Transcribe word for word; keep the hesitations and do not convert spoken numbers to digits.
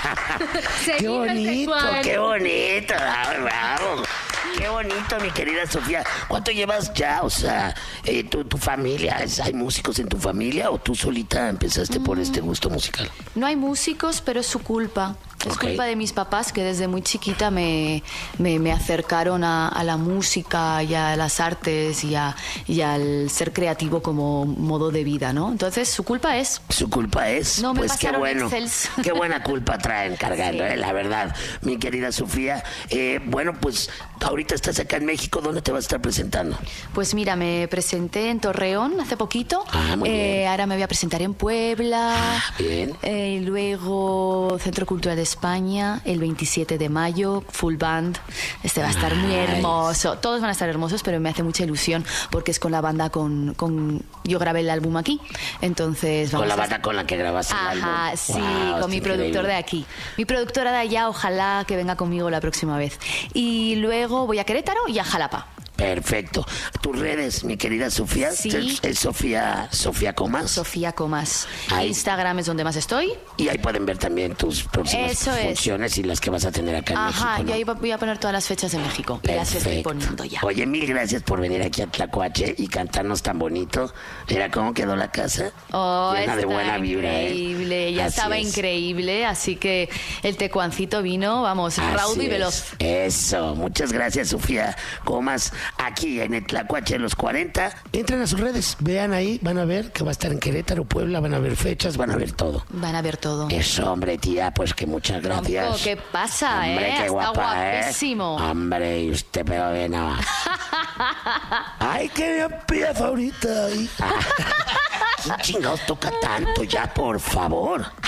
Qué bonito, qué bonito, bravo, bravo. Qué bonito, mi querida Sofía. ¿Cuánto llevas ya? O sea, eh, tu, tu familia, ¿hay músicos en tu familia o tú solita empezaste mm. por este gusto musical? No hay músicos, pero es su culpa. Es okay. culpa de mis papás, que desde muy chiquita me, me, me acercaron a, a la música y a las artes y, a, y al ser creativo como modo de vida, ¿no? Entonces, su culpa es... Su culpa es... No me pues qué bueno. Excels. Qué buena culpa traen cargando, sí. eh, la verdad. Mi querida Sofía, eh, bueno, pues ahorita estás acá en México. ¿Dónde te vas a estar presentando? Pues mira, me presenté en Torreón hace poquito. Ah, muy eh, bien. Ahora me voy a presentar en Puebla. Ah, bien. Eh, luego Centro Cultural de España, el veintisiete de mayo, full band. Este va a estar nice. Muy hermoso. Todos van a estar hermosos, pero me hace mucha ilusión porque es con la banda con... con yo grabé el álbum aquí, entonces vamos con la a... banda con la que grabaste el álbum. Ajá, sí, wow, con mi increíble. productor de aquí. Mi productora de allá, ojalá que venga conmigo la próxima vez. Y luego voy a Querétaro y a Jalapa. Perfecto. Tus redes, mi querida Sofía. Sí. Es, es Sofía, Sofía Comas. Sofía Comas. Ahí. Instagram es donde más estoy. Y ahí pueden ver también tus próximas Eso funciones es. Y las que vas a tener acá en Ajá, México. Ajá, ¿no? y ahí voy a poner todas las fechas de México. Perfecto. Y las estoy poniendo ya. Oye, mil gracias por venir aquí a Tlacuache y cantarnos tan bonito. Mira cómo quedó la casa. Oh, llena de está buena vibra. Increíble, ¿eh? ya Así estaba es. Increíble. Así que el tecuancito vino, vamos, Así raudo y es. veloz. Eso, muchas gracias, Sofía Comas, aquí en el Tlacuache de los cuarenta. Entren a sus redes, vean ahí, van a ver que va a estar en Querétaro, Puebla, van a ver fechas, van a ver todo. Van a ver todo. Eso, hombre, tía, pues que muchas gracias. Tronco, ¿qué pasa, hombre, eh? qué Está guapa, guapísimo. ¿eh? Hombre, y usted pero bien, no. Ay, qué bien empieza ahorita. ¿Quién chingados toca tanto ya, por favor?